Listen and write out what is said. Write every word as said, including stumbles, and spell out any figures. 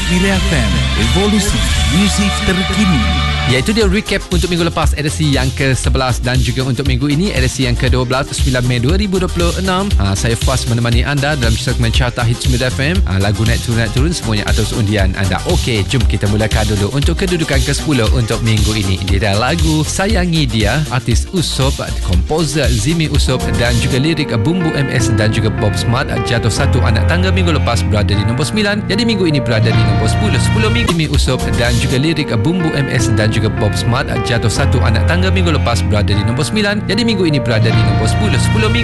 Mira F M, evolusi muzik terkini. Iaitu dia recap untuk minggu lepas, edisi yang ke sebelas, dan juga untuk minggu ini edisi yang ke dua belas, sembilan Mei dua ribu dua puluh enam. ha, Saya Fas menemani anda dalam segmen Carta Hits Mira F M. ha, Lagu naik turun naik turun semuanya atas undian anda. Okey, jom kita mulakan dulu untuk kedudukan ke sepuluh untuk minggu ini. Dia lagu Sayangi Dia, artis Usop, komposer Zimi Usop, dan juga lirik Bumbu M S dan juga Bob Smart. Jatuh satu anak tangga minggu lepas, berada di nombor sembilan. Jadi minggu ini berada di nombor sepuluh. sepuluh minggu Zimi Usop dan juga lirik Bumbu M S dan juga Bob Smart. Jatuh satu anak tangga minggu lepas, berada di nombor sembilan. Jadi minggu ini berada di nombor sepuluh. sepuluh minggu